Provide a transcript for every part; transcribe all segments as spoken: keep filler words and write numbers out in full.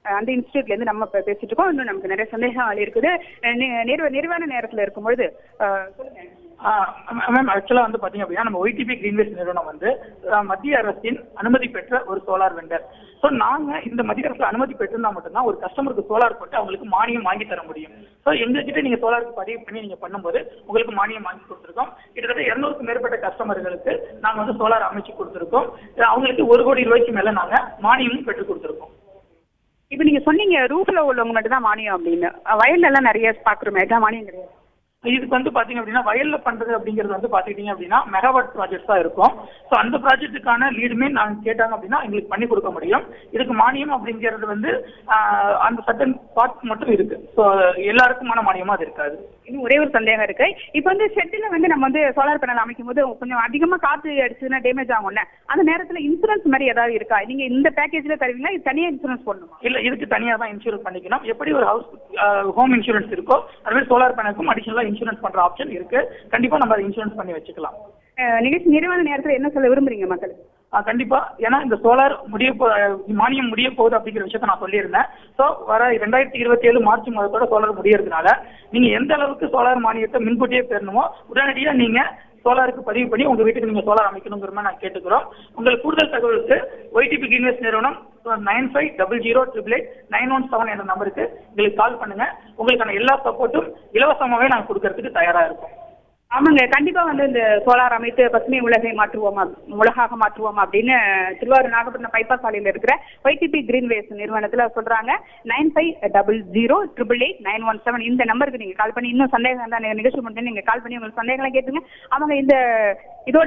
அந்த இன்ஸ்டியூட்ல இருந்து நம்ம பேசிட்டு இருக்கோம். இன்னும் நமக்கு நிறைய சந்தேகம் இருக்குது. நிறுவன நேரத்துல இருக்கும்பொழுது சொல்லுங்க மேம். ஆக்சுவலா வந்து பாத்தீங்க அப்படின்னா நம்ம ஒய்டிபி கிரீன்வேஸ் நிறுவனம் வந்து மத்திய அரசின் அனுமதி பெற்ற ஒரு சோலார் வெண்டர். ஸோ நாங்க இந்த மத்திய அரசு அனுமதி பெற்றிருந்தா மட்டும்தான் ஒரு கஸ்டமருக்கு சோலார் போட்டு அவங்களுக்கு மானியம் வாங்கி தர முடியும். ஸோ எங்ககிட்ட நீங்க சோலாருக்கு பதிவு பண்ணி நீங்க பண்ணும்போது உங்களுக்கு மானியம் வாங்கி கொடுத்துருக்கோம். கிட்டத்தட்ட இருநூறுக்கும் மேற்பட்ட கஸ்டமர்களுக்கு நாங்க வந்து சோலார் அமைச்சு கொடுத்துருக்கோம். அவங்களுக்கு ஒரு கோடி ரூபாய்க்கு மேல நாங்க மானியமும் பெற்றுக் கொடுத்துருக்கோம். இப்ப நீங்க சொன்னீங்க ரூஃப்ல உள்ளவங்க மட்டும் தான் மானியம் அப்படின்னு, வயல்ல எல்லாம் நிறைய பாக்குறோமே, அதான் மானியம் கிடையாது. இதுக்கு வந்து பாத்தீங்க அப்படின்னா வயல்ல பண்றது அப்படிங்கிறது வந்து பாத்துக்கிட்டீங்க அப்படின்னா மெகாவாட் ப்ராஜெக்ட் தான் இருக்கும். ஸோ அந்த ப்ராஜெக்ட்டுக்கான லீடுமே நாங்க கேட்டாங்க அப்படின்னா எங்களுக்கு பண்ணி கொடுக்க முடியும். இதுக்கு மானியம் அப்படிங்கிறது வந்து அந்த சட்டன் பார்ட் மட்டும் இருக்கு. ஸோ எல்லாருக்குமான மானியமா அது இருக்காது. இன்னும் ஒரே ஒரு சந்தேகம் இருக்கு. இப்ப வந்து ஷெட்ல வந்து நம்ம வந்து சோலார் பேனல் அமைக்கும் போது கொஞ்சம் அதிகமா காத்து அடிச்சதுன்னா டேமேஜ் ஆகும்ல, அந்த நேரத்துல இன்சூரன்ஸ் மாதிரி ஏதாவது இருக்கா? நீங்க இந்த பேக்கேஜ்ல தருவீங்களா, இது தனியா இன்சூரன்ஸ் பண்ணணுமா? இல்ல, இதுக்கு தனியா தான் இன்சூரன்ஸ் பண்ணிக்கணும். எப்படி ஒரு ஹவுஸ் ஹோம் இன்சூரன்ஸ் இருக்கோ அதுவே சோலார் பேனலுக்கும் அடிஷனலா இன்சூரன்ஸ் பண்ற ஆப்ஷன் இருக்கு. கண்டிப்பா நம்ம அதை இன்சூரன்ஸ் பண்ணி வச்சுக்கலாம். நிகழ்ச்சி நிறைவான நேரத்துல என்ன சொல்ல விரும்புறீங்க மக்களுக்கு? கண்டிப்பா, ஏன்னா இந்த சோலார் முடிய மானியம் முடிய போகுது அப்படிங்கிற விஷயத்த நான் சொல்லியிருந்தேன். ஸோ வர ரெண்டாயிரத்தி இருபத்தி ஏழு மார்ச் மாதத்தோட சோலார் முடியறதுனால நீங்க எந்த அளவுக்கு சோலார் மானியத்தை முன்கூட்டியே பெறணுமோ உடனடியாக நீங்க சோலாருக்கு பதிவு பண்ணி உங்க வீட்டுக்கு நீங்க சோலார் அமைக்கணுங்கிற மாதிரி நான் கேட்டுக்கிறோம். உங்களுக்கு கூடுதல் தகவலுக்கு ஒய்டிபி கிரீன்வேஸ் நிறுவனம் nine five double zero triple eight nine one seven என்ற நம்பருக்கு எங்களுக்கு கால் பண்ணுங்க. உங்களுக்கான எல்லா சப்போர்ட்டும் இலவசமாகவே நாங்கள் கொடுக்கறதுக்கு தயாரா இருக்கோம். ஆமாங்க, கண்டிப்பா வந்து இந்த சோலார் அமைத்து பசுமை உலகை மாற்றுவோமா உலகாக மாற்றுவோமா அப்படின்னு திருவாரூர் நாகப்பட்டினம் பைபாஸ் சாலையில் இருக்கிற ஒய்டிபி கிரீன்வேஸ் நிறுவனத்துல சொல்றாங்க. Nine five double zero triple eight nine one seven இந்த நம்பருக்கு நீங்க கால் பண்ணி இன்னும் சந்தேகம் தான் நிகழ்ச்சி மட்டும் நீங்க கால் பண்ணி உங்களுக்கு சந்தேகங்களை கேட்டுங்க. அவங்க இந்த இதோட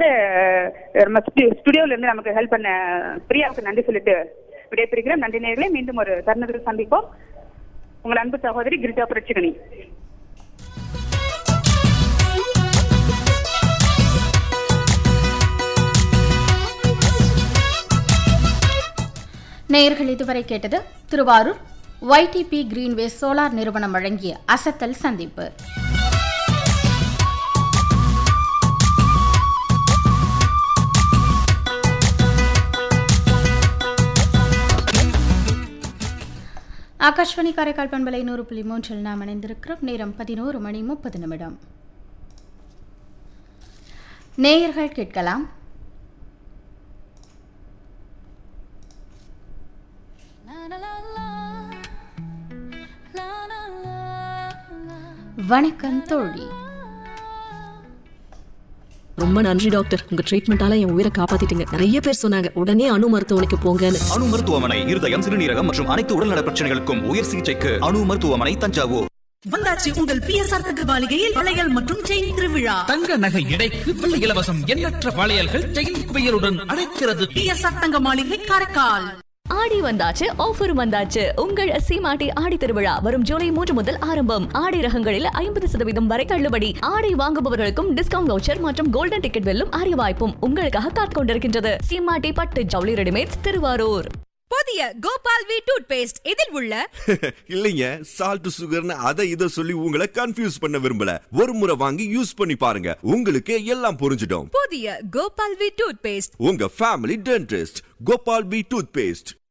ஸ்டுடியோல இருந்து நமக்கு ஹெல்ப் பண்ண பிரியாவுக்கு நன்றி சொல்லிட்டு விடைபெறுகிறேன். நன்றி நேயர்களே, மீண்டும் ஒரு தருணத்தில் சந்திப்போம். உங்கள் அன்பு சகோதரி கிரிஜா புரட்சிகணி. நேயர்கள் இதுவரை கேட்டது திருவாரூர் ஒய்டிபி கிரீன்வேஸ் சோலார் நிறுவனம் வழங்கிய அசத்தல் சந்திப்பு. ஆகாஷ்வாணி காரைக்கால் பண்பலை நூறு புள்ளி மூன்றில் நாம் இணைந்திருக்கிறோம். நேரம் பதினோரு மணி முப்பது நிமிடம். நேயர்கள் கேட்கலாம் வணக்கம் தோழி. ரொம்ப நன்றி டாக்டர், உங்க ட்ரீட்மெண்டால என் உயிரை காப்பாத்திட்டீங்க. நிறைய பேர் சொன்னாங்க உடனே அணு மருத்துவமனைக்கு போங்கன்னு. அணு மருத்துவமனை இருதயம், சிறுநீரகம் மற்றும் அனைத்து உடல்நல பிரச்சனைகளுக்கும் உயர் சிகிச்சைக்கு அணு மருத்துவமனை, தஞ்சாவூர். வந்தாச்சு உங்கள் பிஎஸ்ஆர் தங்க மாளிகையில் வளையல் மற்றும் செயின் திருவிழா. தங்க நகை எடைக்கு வெள்ளி இலவசம். எண்ணற்ற வளையல்கள் செயின் குவியலுடன் அழைக்கிறது. பிஎஸ்ஆர் தங்க மாளிகை காரைக்கால். ஆடி வந்தாச்சு, ஆஃபர் வந்தாச்சு. உங்கள் சீமாட்டி ஆடி திருவிழா வரும் ஜூலை மூன்று முதல் ஆரம்பம். ஆடை ரகங்களில் ஐம்பது சதவீதம் வரை தள்ளுபடி. ஆடை வாங்குபவர்களுக்கும் டிஸ்கவுண்ட் வவுச்சர் மற்றும் கோல்டன் டிக்கெட் வெல்லும் அரிய வாய்ப்பும் உங்களுக்காக காத்துக் கொண்டிருக்கின்றது. சீமாட்டி பட்டு ஜவுளி ரெடிமேட்ஸ், திருவாரூர். புதிய கோபால் வி டூத் பேஸ்ட் இதில் உள்ள இல்லைங்க சால்ட் சுகர்னு அதை இதை சொல்லி உங்களை கன்ஃபியூஸ் பண்ண விரும்பல. ஒரு முறை வாங்கி யூஸ் பண்ணி பாருங்க, உங்களுக்கு எல்லாம் புரிஞ்சிடும். புதிய கோபால் வி டூத் பேஸ்ட், உங்க family dentist Gopal we tooth paste.